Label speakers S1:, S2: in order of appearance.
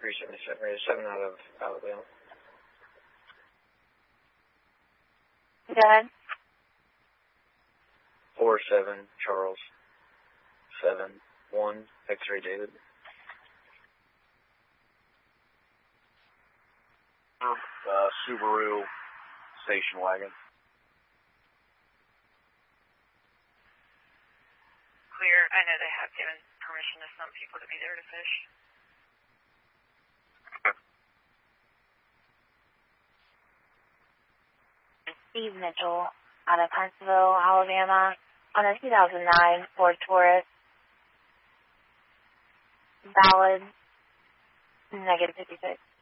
S1: 377, radio 7 out of Alabama.
S2: Go ahead.
S1: 47 Charles 71 X-ray David.
S3: Subaru station wagon.
S4: Clear. I know they have given permission to some people to be there to fish.
S2: Steve Mitchell out of Huntsville, Alabama, on a 2009 Ford Taurus. Valid, -56.